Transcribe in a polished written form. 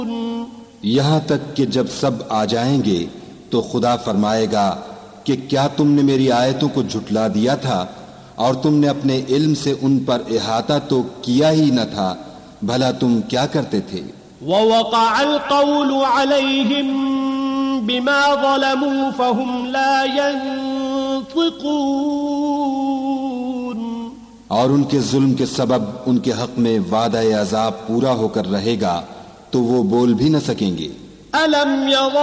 यहाँ तक कि जब सब आ जाएंगे तो खुदा फरमाएगा कि क्या तुमने मेरी आयतों को झुटला दिया था और तुमने अपने इल्म से उन पर इहाता तो किया ही न था, भला तुम क्या करते थे। ववक़अल क़ौलु अलैहिम बिमा ज़लमू फ़हुम ला यंतिक़ून, और उनके जुल्म के सबब उनके हक में वादा अज़ाब पूरा होकर रहेगा तो वो बोल भी न सकेंगे। अलम